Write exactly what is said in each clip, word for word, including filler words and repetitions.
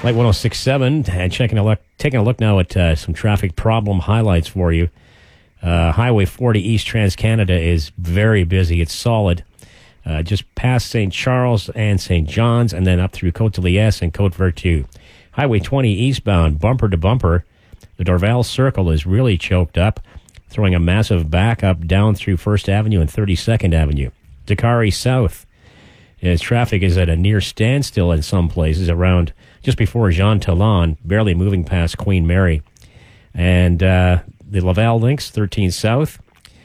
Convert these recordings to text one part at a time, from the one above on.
Light one oh six point seven, and checking a look, taking a look now at uh, some traffic problem highlights for you. Uh, Highway forty East Trans-Canada is very busy. It's solid. Uh, just past Saint Charles and Saint John's, and then up through Côte-de-Liesse and Côte-Vertu. Highway twenty eastbound, bumper to bumper. The Dorval Circle is really choked up, throwing a massive backup down through First Avenue and thirty-second Avenue. Dakari South. As traffic is at a near standstill in some places around just before Jean Talon, barely moving past Queen Mary. And uh, the Laval Links, thirteen South,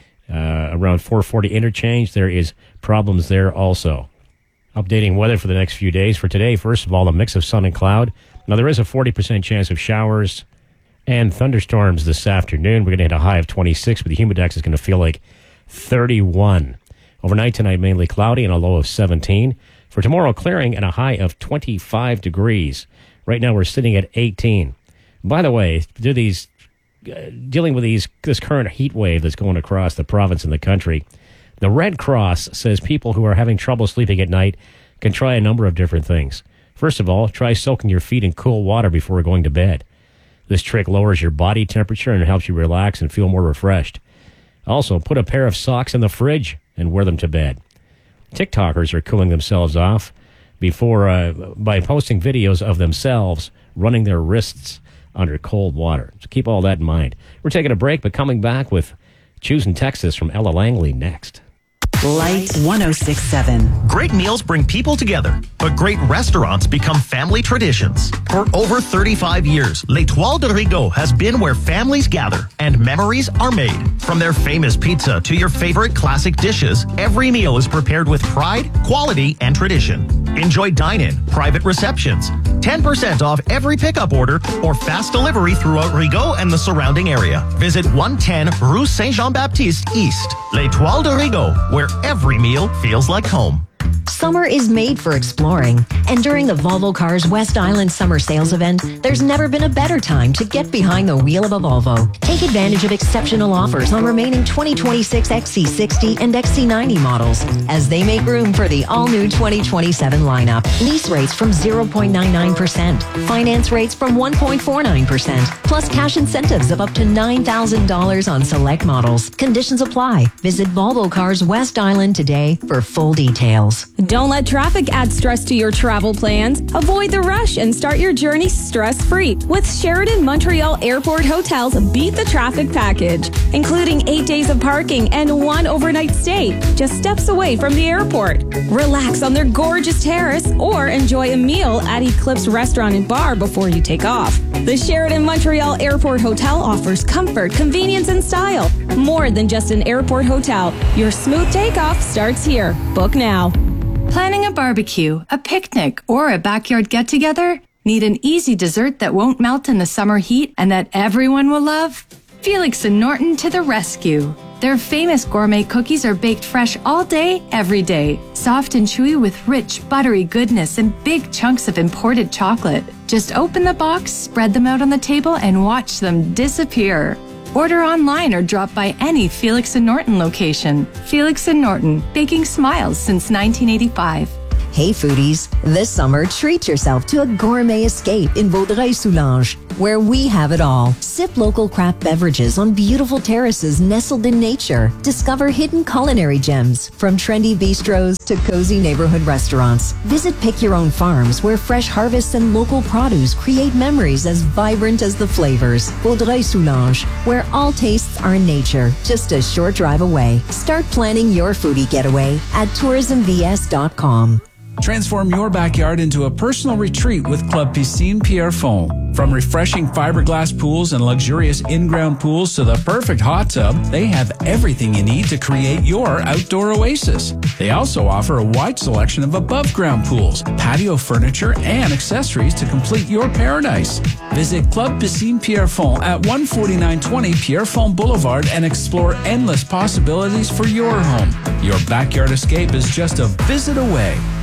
uh, around four forty interchange, there is problems there also. Updating weather for the next few days. For today, first of all, a mix of sun and cloud. Now, there is a forty percent chance of showers and thunderstorms this afternoon. We're going to hit a high of twenty-six, but the humidex is going to feel like thirty-one. Overnight tonight, mainly cloudy and a low of seventeen. For tomorrow, clearing and a high of twenty-five degrees. Right now, we're sitting at eighteen. By the way, do these uh, dealing with these this current heat wave that's going across the province and the country, the Red Cross says people who are having trouble sleeping at night can try a number of different things. First of all, try soaking your feet in cool water before going to bed. This trick lowers your body temperature and helps you relax and feel more refreshed. Also, put a pair of socks in the fridge and wear them to bed. TikTokers are cooling themselves off before uh, by posting videos of themselves running their wrists under cold water. So keep all that in mind. We're taking a break, but coming back with Choosing Texas from Ella Langley next. Light one oh six point seven. Great meals bring people together, but great restaurants become family traditions. For over thirty-five years, L'Étoile de Rigaud has been where families gather and memories are made. From their famous pizza to your favorite classic dishes, every meal is prepared with pride, quality, and tradition. Enjoy dine-in, private receptions, ten percent off every pickup order, or fast delivery throughout Rigaud and the surrounding area. Visit one ten Rue Saint-Jean-Baptiste East. L'Étoile de Rigaud, where every meal feels like home. Summer is made for exploring, and during the Volvo Cars West Island Summer Sales Event, there's never been a better time to get behind the wheel of a Volvo. Take advantage of exceptional offers on remaining twenty twenty-six X C sixty and X C ninety models as they make room for the all-new twenty twenty-seven lineup. Lease rates from zero point nine nine percent, finance rates from one point four nine percent, plus cash incentives of up to nine thousand dollars on select models. Conditions apply. Visit Volvo Cars West Island today for full details. Don't let traffic add stress to your travel plans. Avoid the rush and start your journey stress-free with Sheraton Montreal Airport Hotel's Beat the Traffic package, including eight days of parking and one overnight stay, just steps away from the airport. Relax on their gorgeous terrace or enjoy a meal at Eclipse Restaurant and Bar before you take off. The Sheraton Montreal Airport Hotel offers comfort, convenience, and style. More than just an airport hotel. Your smooth takeoff starts here. Book now. Planning a barbecue, a picnic, or a backyard get-together? Need an easy dessert that won't melt in the summer heat and that everyone will love? Felix and Norton to the rescue. Their famous gourmet cookies are baked fresh all day, every day. Soft and chewy with rich, buttery goodness and big chunks of imported chocolate. Just open the box, spread them out on the table, and watch them disappear. Order online or drop by any Felix and Norton location. Felix and Norton, baking smiles since nineteen eighty-five. Hey foodies, this summer treat yourself to a gourmet escape in Vaudreuil-Soulanges, where we have it all. Sip local craft beverages on beautiful terraces nestled in nature. Discover hidden culinary gems from trendy bistros to cozy neighborhood restaurants. Visit Pick Your Own Farms, where fresh harvests and local produce create memories as vibrant as the flavors. Vaudreuil-Soulanges, where all tastes are in nature, just a short drive away. Start planning your foodie getaway at tourism v s dot com. Transform your backyard into a personal retreat with Club Piscine Pierrefonds. From refreshing fiberglass pools and luxurious in-ground pools to the perfect hot tub, they have everything you need to create your outdoor oasis. They also offer a wide selection of above-ground pools, patio furniture, and accessories to complete your paradise. Visit Club Piscine Pierrefonds at one forty-nine twenty Pierrefonds Boulevard and explore endless possibilities for your home. Your backyard escape is just a visit away.